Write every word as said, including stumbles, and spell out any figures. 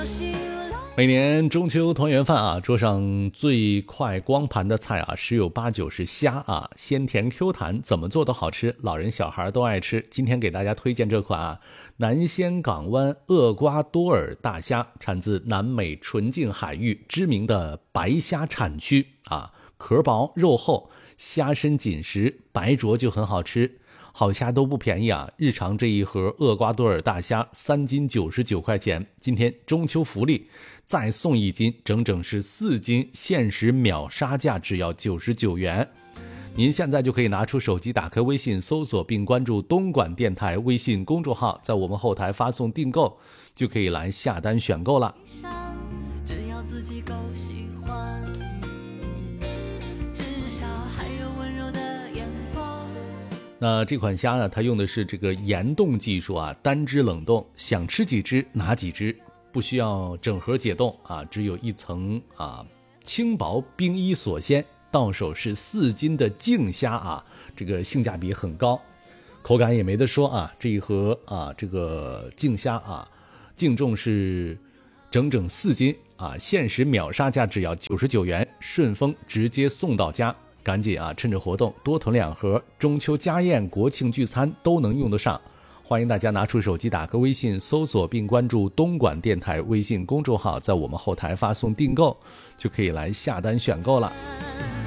每年中秋团圆饭啊，桌上最快光盘的菜啊，十有八九是虾啊，鲜甜 Q 弹，怎么做都好吃，老人小孩都爱吃。今天给大家推荐这款啊，南仙港湾厄瓜多尔大虾，产自南美纯净海域知名的白虾产区啊，壳薄肉厚，虾身紧实，白灼就很好吃。好虾都不便宜啊！日常这一盒厄瓜多尔大虾三斤九十九块钱，今天中秋福利再送一斤，整整是四斤，限时秒杀价只要九十九元。您现在就可以拿出手机，打开微信搜索并关注东莞电台微信公众号，在我们后台发送订购，就可以来下单选购了。只要自己够喜欢，至少还有温柔的眼光。那这款虾呢，它用的是这个盐冻技术啊，单只冷冻，想吃几只拿几只，不需要整盒解冻啊，只有一层啊轻薄冰衣锁鲜，到手是四斤的净虾啊，这个性价比很高，口感也没得说啊。这一盒啊，这个净虾啊，净重是整整四斤啊，限时秒杀价只要九十九元，顺丰直接送到家。赶紧啊，趁着活动多囤两盒，中秋家宴、国庆聚餐都能用得上。欢迎大家拿出手机，打开微信搜索并关注东莞电台微信公众号，在我们后台发送订购，就可以来下单选购了。